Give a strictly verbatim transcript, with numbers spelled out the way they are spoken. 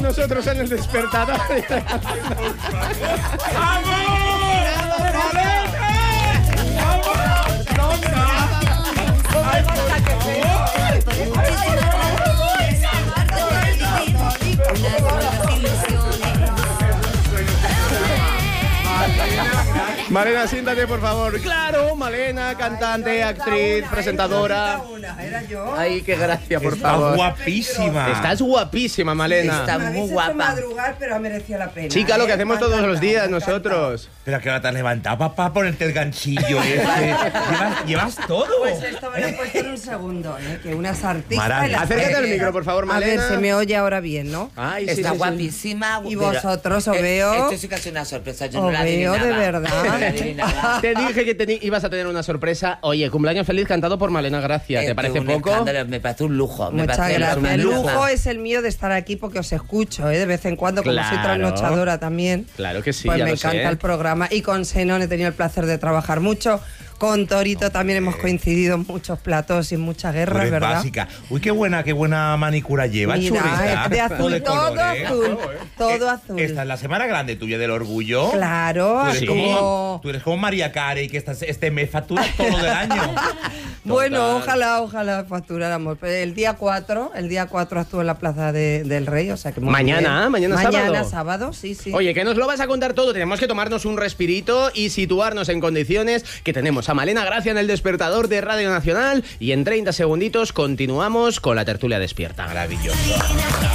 nosotros en el despertador. Malena, siéntate, por favor. Claro, Malena, cantante, actriz, presentadora. Era yo. Ay, qué gracia, por Está favor. guapísima. Estás guapísima, Malena. Está Me muy habéis hecho guapa. madrugar, pero ha merecido la pena. Chica, lo que ¿eh? hacemos Me ha todos los encantado, días me ha nosotros. Pero que ahora te has levantado, papá, ponerte el ganchillo este. llevas, llevas todo. Pues esto me lo he puesto en un segundo, ¿eh? Que unas artistas... Maravilla. en las Acércate al carreteras. micro, por favor, A Malena. ver, se me oye ahora bien, ¿no? Ay, sí, Está sí, sí. guapísima. Y pero- vosotros os Eh, veo- Esto sí que es una sorpresa. Yo os no la veo de adivinaba. verdad. No la adivinaba. Te dije que teni- ibas a tener una sorpresa. Oye, cumpleaños feliz cantado por Malena Gracia. ¿Te Eh, parece un poco? escándalo, me parece un lujo. me Muchas parece gracias. un El lujo. lujo es el mío de estar aquí porque os escucho, ¿eh? De vez en cuando, como soy Claro. trasnochadora también. Claro que sí, Pues ya me lo sé. encanta el programa. Y con Senón he tenido el placer de trabajar mucho. Con Torito también hemos coincidido en muchos platos y en muchas Tú guerras, eres ¿verdad? básica. Uy, qué buena, qué buena manicura lleva, Mira, chulita. es de azul, de todo colores. azul, todo Eh, azul. Esta es la semana grande tuya del orgullo. Claro, Tú eres, así como, como... tú eres como María Carey, que estás, este mes facturas todo del año. Bueno, Total. ojalá, ojalá facturáramos. Pero el día cuatro, el día cuatro actúo en la Plaza de- del Rey, o sea que muy Mañana, bien. mañana sábado. Mañana sábado, sí, sí. Oye, que nos lo vas a contar todo. Tenemos que tomarnos un respirito y situarnos en condiciones que tenemos a Malena Gracia en el despertador de Radio Nacional y en treinta segunditos continuamos con la tertulia despierta. Maravilloso.